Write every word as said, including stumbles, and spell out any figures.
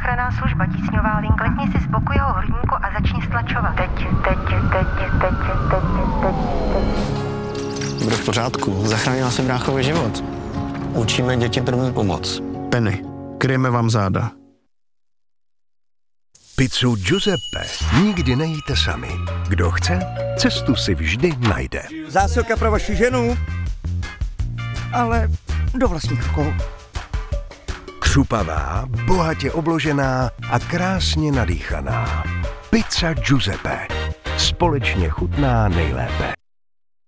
záchranná služba, tísňová link. Klikni si z boku jeho hrudníku a začni stlačovat. Teď, teď, teď, teď, teď, teď, teď. Bude v pořádku. Zachránila jsem bráchovi život. Učíme děti první pomoc. Penny, kryjeme vám záda. Pizzu Giuseppe nikdy nejíte sami. Kdo chce, cestu si vždy najde. Zásilka pro vaši ženu, ale do vlastních rukou. Křupavá, bohatě obložená a krásně nadýchaná. Pizza Giuseppe. Společně chutná nejlépe.